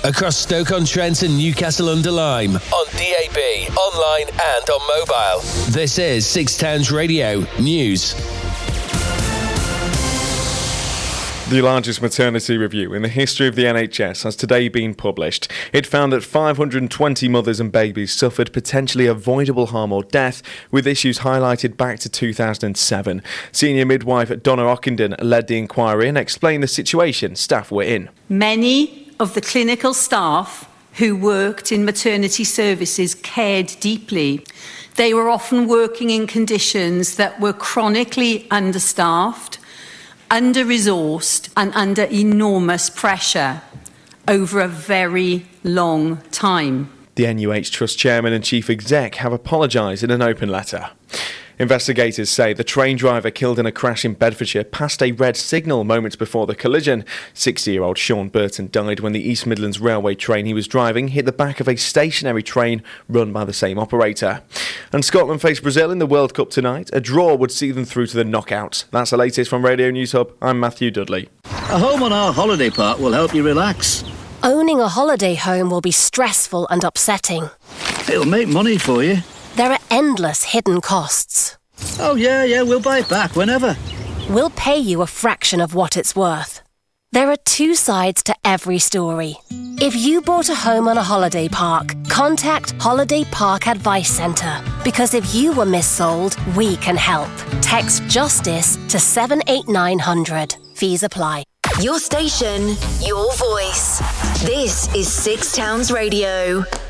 across Stoke-on-Trent and Newcastle-under-Lyme, on DAB, online and on mobile. This is Six Towns Radio News. The largest maternity review in the history of the NHS has today been published. It found that 520 mothers and babies suffered potentially avoidable harm or death, with issues highlighted back to 2007. Senior midwife Donna Ockenden led the inquiry and explained the situation staff were in. Many of the clinical staff who worked in maternity services cared deeply. They were often working in conditions that were chronically understaffed, under-resourced and under enormous pressure over a very long time. The NUH Trust Chairman and Chief Exec have apologised in an open letter. Investigators say the train driver killed in a crash in Bedfordshire passed a red signal moments before the collision. 60-year-old Sean Burton died when the East Midlands Railway train he was driving hit the back of a stationary train run by the same operator. And Scotland face Brazil in the World Cup tonight. A draw would see them through to the knockouts. That's the latest from Radio News Hub. I'm Matthew Dudley. A home on our holiday park will help you relax. Owning a holiday home will be stressful and upsetting. It'll make money for you. There are endless hidden costs. Oh, yeah, we'll buy it back whenever. We'll pay you a fraction of what it's worth. There are two sides to every story. If you bought a home on a holiday park, contact Holiday Park Advice Centre. Because if you were missold, we can help. Text JUSTICE to 78900. Fees apply. Your station, your voice. This is Six Towns Radio.